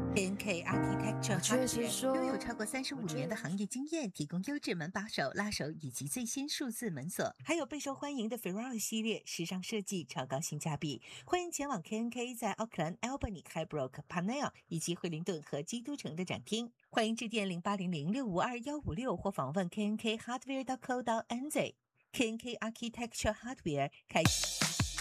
KNK Architecture Hardware 拥有超过35年的行业经验，提供优质门把手、拉手以及最新数字门锁，还有备受欢迎的 Ferrari 系列，时尚设计，超高性价比。欢迎前往 KNK 在奥克兰、Albany、Highbrook、Panel 以及惠灵顿和基督城的展厅。欢迎致电0800652156或访问 KNK Hardware.co.nz。KNK Architecture Hardware 开启。